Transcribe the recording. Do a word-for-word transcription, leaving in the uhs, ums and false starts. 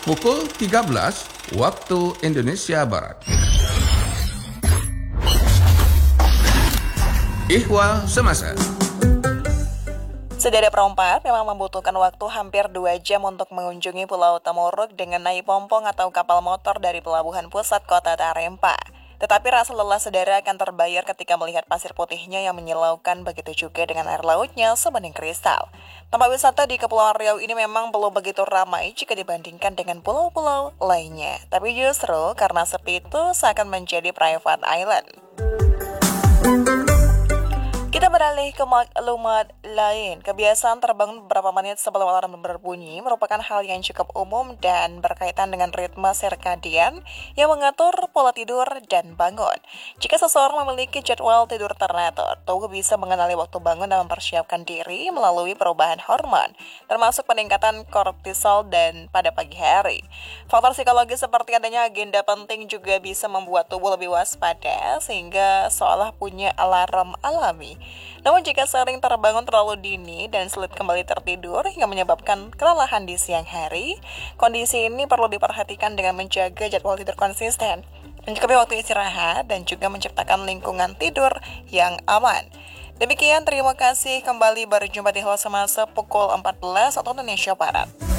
pukul tiga belas waktu Indonesia Barat. Ihwal Semasa. Sederet perompak memang membutuhkan waktu hampir dua jam untuk mengunjungi Pulau Tamuruk dengan naik pompong atau kapal motor dari Pelabuhan Pusat Kota Tarempa. Tetapi rasa lelah sedara akan terbayar ketika melihat pasir putihnya yang menyilaukan, begitu juga dengan air lautnya sebening kristal. Tempat wisata di Kepulauan Riau ini memang belum begitu ramai jika dibandingkan dengan pulau-pulau lainnya. Tapi justru karena sepi itu seakan menjadi private island. Kita beralih ke maklumat lain. Kebiasaan terbangun beberapa menit sebelum alarm berbunyi merupakan hal yang cukup umum dan berkaitan dengan ritme sirkadian yang mengatur pola tidur dan bangun. Jika seseorang memiliki jadwal tidur teratur, tubuh bisa mengenali waktu bangun dan mempersiapkan diri melalui perubahan hormon, termasuk peningkatan kortisol dan pada pagi hari. Faktor psikologis seperti adanya agenda penting juga bisa membuat tubuh lebih waspada sehingga seolah punya alarm alami. Namun jika sering terbangun terlalu dini dan sulit kembali tertidur hingga menyebabkan kelelahan di siang hari, kondisi ini perlu diperhatikan dengan menjaga jadwal tidur konsisten, mencukupi waktu istirahat, dan juga menciptakan lingkungan tidur yang aman. Demikian, terima kasih, kembali berjumpa di Ihwal Semasa pukul empat belas waktu Indonesia Barat.